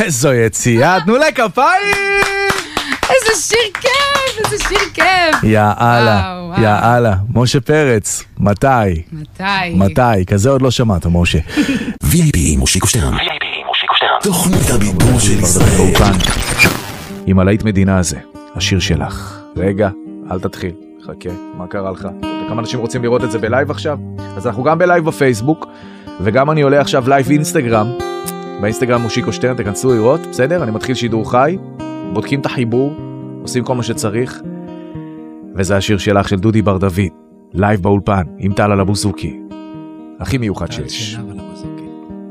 איזו יציאה, תנו לכפיים! איזה שיר כיף, איזה שיר כיף. יאללה, משה פרץ, מתי? כזה עוד לא שמעת, משה. VIP מושיקו שטרן. תוכנית הבידור של ישראל. עם הלהיט מדינה הזה, השיר שלך. רגע, אל תתחיל, חכה, מה קרה לך? כמה אנשים רוצים לראות את זה בלייב עכשיו? אז אנחנו גם בלייב בפייסבוק, וגם אני עולה עכשיו לייב אינסטגרם. באינסטגרם מושיקו שטרן, תכנסו לראות, בסדר? אני מתחיל שידור חי, בודקים את החיבור, עושים כל מה שצריך, וזה השיר שלך של דודי בר דוד, לייב באולפן, עם טל על הבוזוקי, הכי מיוחד שיש.